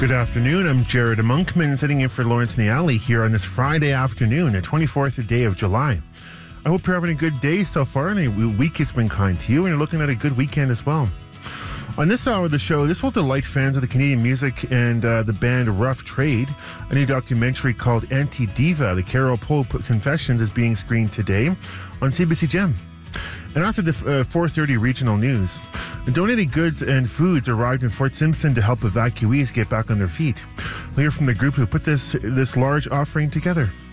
Good afternoon. I'm Jared Monkman sitting in for Lawrence Niali here on this Friday afternoon, the 24th day of July. I hope you're having a good day so far and a week has been kind to you and you're looking at a good weekend as well. On this hour of the show, this will delight fans of the Canadian music and the band Rough Trade. A new documentary called Anti-Diva, the Carol Pope Confessions, is being screened today on CBC Gem. And after the 4:30 regional news, donated goods and foods arrived in Fort Simpson to help evacuees get back on their feet. We'll hear from the group who put this large offering together.